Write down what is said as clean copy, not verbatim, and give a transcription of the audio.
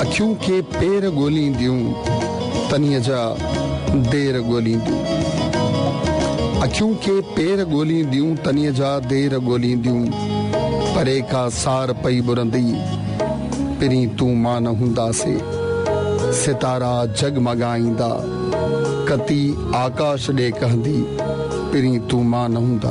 अखियूं के पेर ॻोल्हींदियूं तनीअ जा देर ॻोल्हींदियूं। अखियूं के पेर ॻोल्हींदियूं तनीअ जा देर ॻोल्हींदियूं। परे का सार पई बुरंदी पिरी तूं मां न हूंदासे। सितारा जगमगाईंदा कती आकाश ॾे कहंदी पिरी तूं मां न हूंदा।